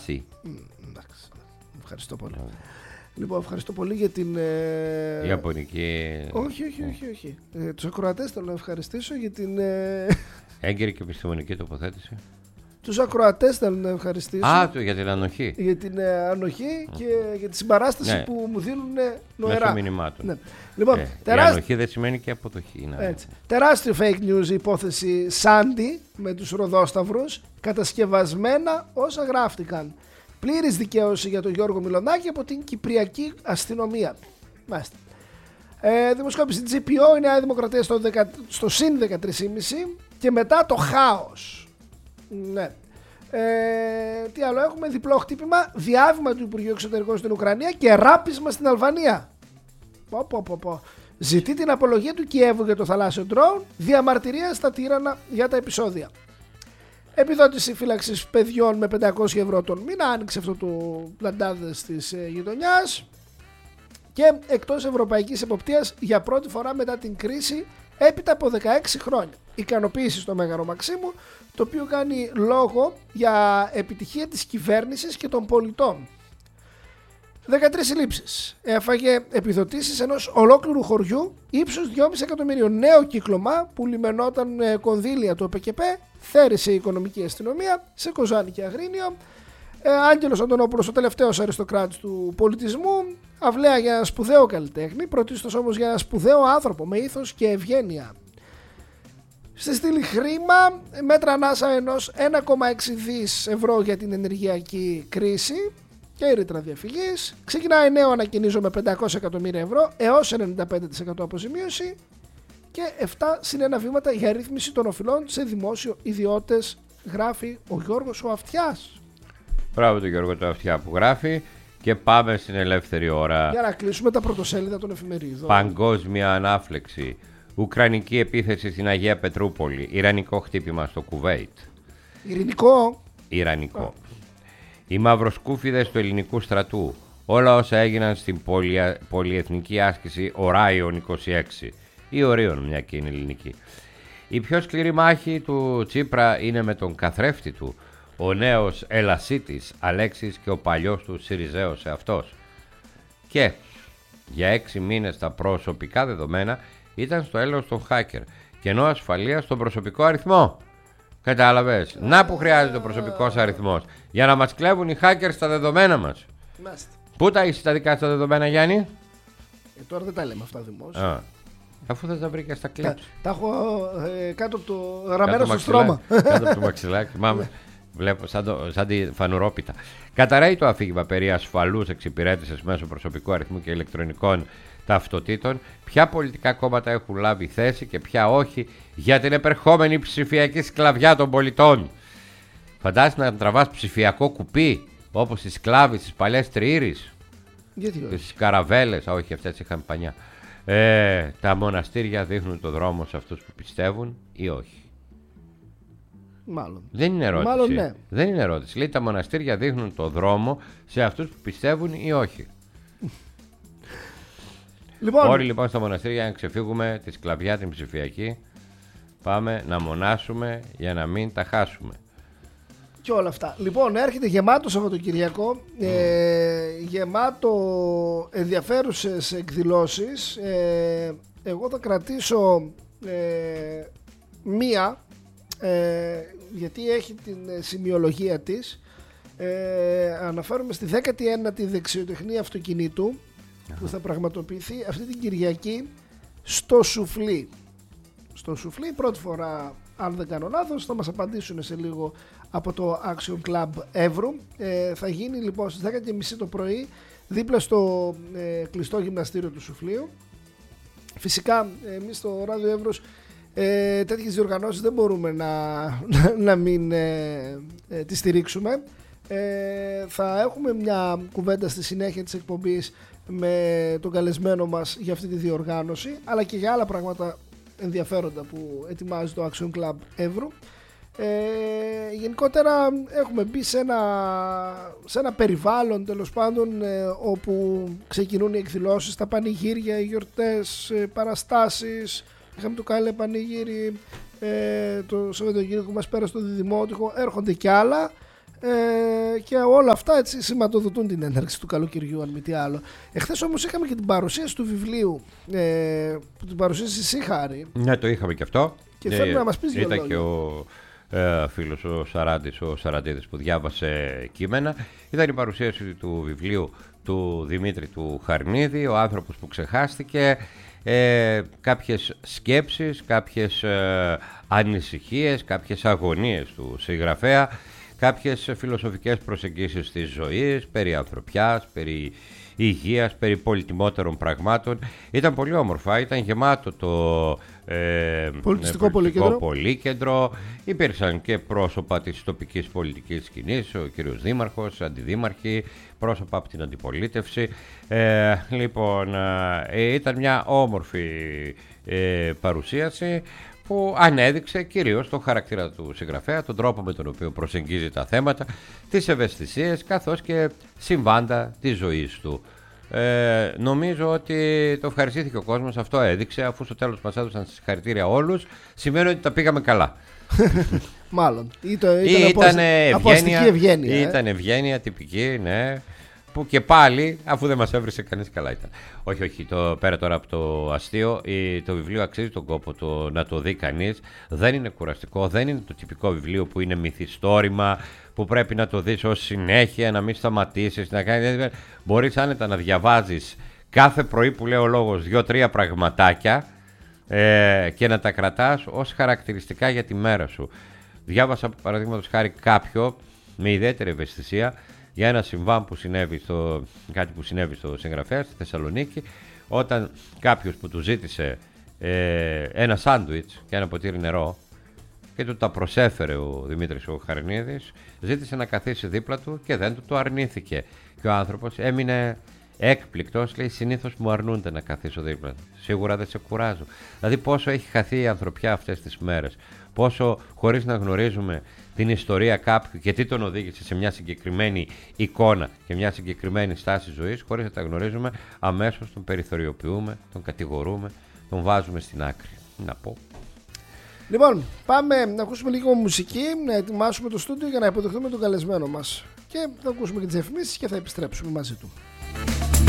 Τάση. Εντάξει, ευχαριστώ πολύ. Λοιπόν, ευχαριστώ πολύ για την. Ιαπωνική. Όχι. Τους ακροατές θέλω να ευχαριστήσω για την. Έγκαιρη και επιστημονική τοποθέτηση. Τους ακροατές θέλω να ευχαριστήσω. Για την ανοχή. Για την ανοχή και για τη συμπαράσταση που μου δίνουν νοερά. Μέσω μηνυμάτων. Ναι. Λοιπόν, η ανοχή δεν σημαίνει και αποδοχή. Έτσι. Τεράστιο fake news η υπόθεση Σάντι με τους Ροδόσταυρους, κατασκευασμένα όσα γράφτηκαν. Πλήρης δικαίωση για τον Γιώργο Μιλονάκη από την Κυπριακή αστυνομία. Μάλιστα. Δημοσκόπηση GPO, η Νέα Δημοκρατία στο συν 13,5 και μετά το χάος. Ναι. Τι άλλο έχουμε? Διπλό χτύπημα, διάβημα του Υπουργείου Εξωτερικών στην Ουκρανία και ράπισμα στην Αλβανία. Ζητεί την απολογία του Κιέβου για το θαλάσσιο ντρόουν, διαμαρτυρία στα τύρανα για τα επεισόδια. Επιδότηση φύλαξης παιδιών με 500 ευρώ τον μήνα, άνοιξε αυτό το πλαντάδες της γειτονιάς. Και εκτός ευρωπαϊκής εποπτείας για πρώτη φορά μετά την κρίση έπειτα από 16 χρόνια. Ικανοποίηση στο Μέγαρο Μαξίμου, το οποίο κάνει λόγο για επιτυχία της κυβέρνησης και των πολιτών. 13 συλλήψεις. Έφαγε επιδοτήσεις ενός ολόκληρου χωριού ύψους 2,5 εκατομμυρίων. Νέο κύκλωμα που λιμενόταν κονδύλια του ΕΠΚΠ, θέρισε η οικονομική αστυνομία σε Κοζάνη και Αγρίνιο. Άγγελος Αντωνόπουλος, ο τελευταίος αριστοκράτης του πολιτισμού. Αυλαία για ένα σπουδαίο καλλιτέχνη, πρωτίστως όμως για ένα σπουδαίο άνθρωπο με ήθος και ευγένεια. Στη στήλη χρήμα, μέτρα ανάσα ενός 1,6 δις ευρώ για την ενεργειακή κρίση και η ρήτρα διαφυγής. Ξεκινάει νέο ανακοινίζω με 500 εκατομμύρια ευρώ έως 95% αποζημίωση και 7 συν 1 βήματα για ρύθμιση των οφειλών σε δημόσιο ιδιώτες, γράφει ο Γιώργος ο Αυτιάς. Μπράβο τον Γιώργο το Αυτιά που γράφει. Και πάμε στην ελεύθερη ώρα. Για να κλείσουμε τα πρωτοσέλιδα των εφημερίδων. Παγκόσμια ανάφλεξη. Ουκρανική επίθεση στην Αγία Πετρούπολη. Ιρανικό χτύπημα στο Κουβέιτ. Ιρανικό. Οι μαυροσκούφιδες του ελληνικού στρατού. Όλα όσα έγιναν στην πολυεθνική άσκηση Οράιον 26. Ή Ορίων, μια και είναι ελληνική. Η πιο σκληρή μάχη του Τσίπρα είναι με τον καθρέφτη του, ο νέος Ελασίτης Αλέξης και ο παλιός του Συριζέος εαυτός. Και για 6 μήνες τα προσωπικά δεδομένα ήταν στο έλεος των hacker και ενώ ασφαλεία στον προσωπικό αριθμό. Κατάλαβες, να που χρειάζεται ο προσωπικός αριθμός για να μας κλέβουν οι hackers τα δεδομένα μας. Μάστε. Πού τα έχεις τα δικά στα δεδομένα, Γιάννη? Τώρα δεν τα λέμε αυτά δημόσια. Αφού θα τα βρει και στα κλέψη. Τα έχω κάτω από το γραμμένο στο στρώμα. Κάτω από το μαξιλάκι. Μάμε. Βλέπω σαν τη φανουρόπιτα. Καταραίει το αφήγημα περί ασφαλούς εξυπηρέτησης μέσω προσωπικού αριθμού και ηλεκτρονικών ταυτοτήτων. Ποια πολιτικά κόμματα έχουν λάβει θέση και ποια όχι για την επερχόμενη ψηφιακή σκλαβιά των πολιτών. Φαντάζεσαι να τραβάς ψηφιακό κουπί όπως οι σκλάβοι στις παλιές τριήρεις και στις καραβέλες. Όχι, αυτές είχαν πανιά. Τα μοναστήρια δείχνουν το δρόμο σε αυτούς που πιστεύουν ή όχι? Μάλλον. Δεν είναι ερώτηση. Μάλλον ναι. Δεν είναι ερώτηση. Λέει τα μοναστήρια δείχνουν το δρόμο σε αυτούς που πιστεύουν ή όχι. Λοιπόν. Όλοι λοιπόν στα μοναστήρια να ξεφύγουμε τη σκλαβιά την ψηφιακή. Πάμε να μονάσουμε για να μην τα χάσουμε. Και όλα αυτά. Λοιπόν, έρχεται γεμάτο Σαββατοκυριακό, γεμάτο ενδιαφέρουσες εκδηλώσεις. Εγώ θα κρατήσω μία, γιατί έχει την σημειολογία της. Αναφέρομαι στη 19η δεξιοτεχνία αυτοκινήτου που θα πραγματοποιηθεί αυτή την Κυριακή στο Σουφλί. Στο Σουφλί, πρώτη φορά, αν δεν κάνω λάθος, θα μας απαντήσουν σε λίγο από το Action Club Εύρου. Θα γίνει λοιπόν στις 10:30 το πρωί δίπλα στο κλειστό γυμναστήριο του Σουφλίου. Φυσικά εμείς στο Ράδιο Εύρος τέτοιες διοργανώσεις δεν μπορούμε να μην τις στηρίξουμε. Θα έχουμε μια κουβέντα στη συνέχεια της εκπομπής με τον καλεσμένο μας για αυτή τη διοργάνωση, αλλά και για άλλα πράγματα ενδιαφέροντα που ετοιμάζει το Action Club Εύρου. Γενικότερα έχουμε μπει σε ένα περιβάλλον, τέλος πάντων, όπου ξεκινούν οι εκδηλώσεις, τα πανηγύρια, οι γιορτές, παραστάσεις. Είχαμε το Κάλε πανηγύρι το Σαββατοκύριακο που μας πέρασε στο Διδημότυχο, έρχονται κι άλλα. Και όλα αυτά έτσι σηματοδοτούν την έναρξη του καλοκαιριού, αν μη τι άλλο. Εχθές όμως είχαμε και την παρουσίαση του βιβλίου που την παρουσίασε εσύ, Χάρη. Ναι, το είχαμε και αυτό. Και θέλουμε να μας πεις δύο λόγια. Ήταν και ο φίλος ο Σαραντίδης που διάβασε κείμενα. Ήταν η παρουσίαση του βιβλίου του Δημήτρη του Χαρνίδη, ο άνθρωπος που ξεχάστηκε. Κάποιες σκέψεις, κάποιες ανησυχίες, κάποιες αγωνίες του συγγραφέα, κάποιες φιλοσοφικές προσεγγίσεις της ζωής, περί ανθρωπιάς, περί υγείας, περί πολυτιμότερων πραγμάτων. Ήταν πολύ όμορφα, ήταν γεμάτο το πολιτιστικό πολύκεντρο. Υπήρξαν και πρόσωπα της τοπικής πολιτικής σκηνής, ο κύριος Δήμαρχος, αντιδήμαρχοι, πρόσωπα από την αντιπολίτευση. Λοιπόν, ήταν μια όμορφη παρουσίαση που ανέδειξε κυρίως τον χαρακτήρα του συγγραφέα, τον τρόπο με τον οποίο προσεγγίζει τα θέματα, τις ευαισθησίες καθώς και συμβάντα της ζωής του. Νομίζω ότι το ευχαριστήθηκε ο κόσμος, αυτό έδειξε, αφού στο τέλος μας έδωσαν συγχαρητήρια όλους, σημαίνει ότι τα πήγαμε καλά. Μάλλον. Ήταν ευγένεια. Ήταν ευγένεια τυπική, ναι. Που και πάλι, αφού δεν μας έβρισε κανείς, καλά ήταν. Όχι, πέρα τώρα από το αστείο, το βιβλίο αξίζει τον κόπο να το δει κανείς. Δεν είναι κουραστικό, δεν είναι το τυπικό βιβλίο που είναι μυθιστόρημα, που πρέπει να το δεις ως συνέχεια, να μην σταματήσεις, να κάνεις. Μπορείς άνετα να διαβάζεις κάθε πρωί, που λέει ο λόγος, 2-3 πραγματάκια και να τα κρατάς ως χαρακτηριστικά για τη μέρα σου. Διάβασα, παραδείγματος χάρη, κάποιο με ιδιαίτερη ευαισθησία για ένα συμβάν που συνέβη κάτι που συνέβη στο συγγραφέα στη Θεσσαλονίκη, όταν κάποιος που του ζήτησε ένα σάντουιτς και ένα ποτήρι νερό και του τα προσέφερε ο Δημήτρης ο Χαρνίδης, ζήτησε να καθίσει δίπλα του και δεν του το αρνήθηκε. Και ο άνθρωπος έμεινε έκπληκτος, λέει: συνήθως μου αρνούνται να καθίσω δίπλα του. Σίγουρα δεν σε κουράζω. Δηλαδή, πόσο έχει χαθεί η ανθρωπιά αυτές τις μέρες. Πόσο, χωρίς να γνωρίζουμε την ιστορία κάποιου και τι τον οδήγησε σε μια συγκεκριμένη εικόνα και μια συγκεκριμένη στάση ζωής, χωρίς να τα γνωρίζουμε, αμέσως τον περιθωριοποιούμε, τον κατηγορούμε, τον βάζουμε στην άκρη. Να πω. Λοιπόν, πάμε να ακούσουμε λίγο μουσική, να ετοιμάσουμε το στούντιο για να υποδεχτούμε τον καλεσμένο μας. Και θα ακούσουμε και τις διαφημίσεις και θα επιστρέψουμε μαζί του.